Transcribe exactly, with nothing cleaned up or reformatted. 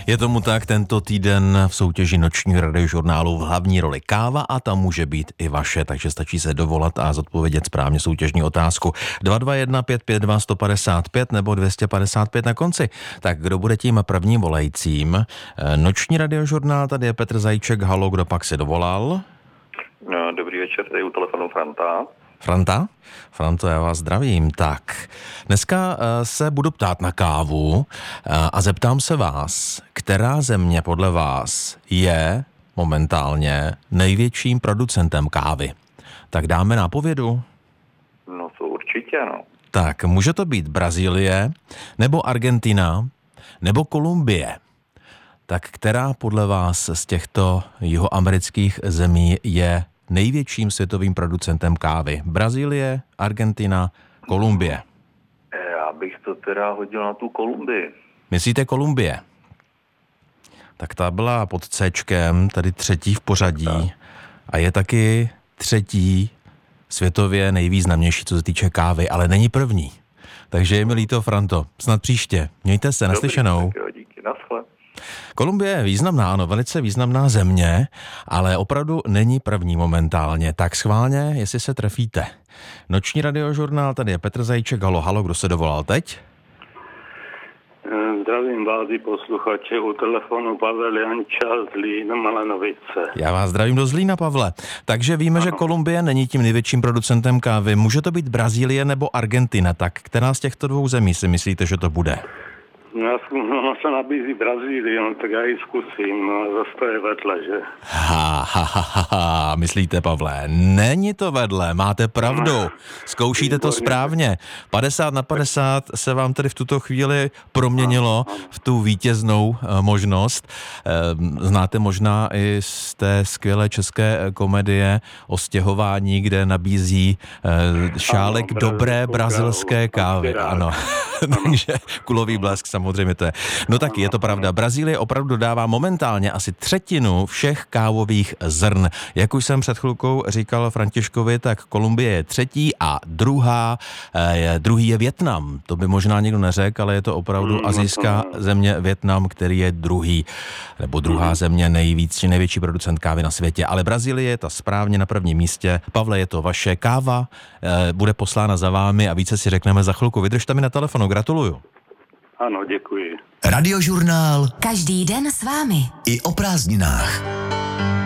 Je tomu tak, tento týden v soutěži Nočního radiožurnálu v hlavní roli káva a tam může být i vaše, takže stačí se dovolat a zodpovědět správně soutěžní otázku. dva dva jedna pět pět dva sto padesát pět nebo dvě stě padesát pět na konci. Tak kdo bude tím prvním volajícím? Noční radiožurnál, tady je Petr Zajíček, halo, kdo pak se dovolal? No, dobrý večer, tady u telefonu Franta. Franta? Franto, já vás zdravím. Tak, dneska se budu ptát na kávu a zeptám se vás, která země podle vás je momentálně největším producentem kávy? Tak dáme nápovědu? No to určitě, no. Tak, může to být Brazílie, nebo Argentina, nebo Kolumbie. Tak která podle vás z těchto jihoamerických zemí je největším světovým producentem kávy? Brazílie, Argentina, Kolumbie. Já bych to teda hodil na tu Kolumbii. Myslíte Kolumbie? Tak ta byla pod Cčkem, tady třetí v pořadí a je taky třetí světově nejvýznamnější, co se týče kávy, ale není první. Takže je mi líto, Franto, snad příště. Mějte se, naslyšenou. Dobrý, tak jo, díky, naschle. Kolumbie je významná, ano, velice významná země, ale opravdu není první momentálně. Tak schválně, jestli se trefíte. Noční radiožurnál, tady je Petr Zajíček, halo, halo, kdo se dovolal teď? Zdravím vás i posluchače, u telefonu Pavel Janča z Zlína Malanovice. Já vás zdravím do Zlína, Pavle. Takže víme, ano, že Kolumbie není tím největším producentem kávy. Může to být Brazílie nebo Argentina, tak která z těchto dvou zemí si myslíte, že to bude? No, no se nabízí Brazílie, no tak já ji zkusím, no zase to je vedle, že? Ha, ha, ha, ha, ha, myslíte, Pavle, není to vedle, máte pravdu, zkoušíte to správně. padesát na padesát se vám tedy v tuto chvíli proměnilo v tu vítěznou možnost. Znáte možná i z té skvělé české komedie o stěhování, kde nabízí šálek ano, dobré brazilské kávy. Ano, takže kulový blesk samozřejmě to je. No tak je to pravda. Brazílie opravdu dodává momentálně asi třetinu všech kávových zrn. Jak už jsem před chvilkou říkal Františkovi, tak Kolumbie je třetí a druhá, je, druhý je Vietnam. To by možná někdo neřekl, ale je to opravdu asijská země Vietnam, který je druhý, nebo druhá země nejvíc, či největší producent kávy na světě. Ale Brazílie je ta správně na prvním místě. Pavle, je to vaše káva, bude poslána za vámi a více si řekneme za chvilku. Vydržte mi na telefonu, gratuluju. Ano, děkuji. Radiožurnál. Každý den s vámi. I o prázdninách.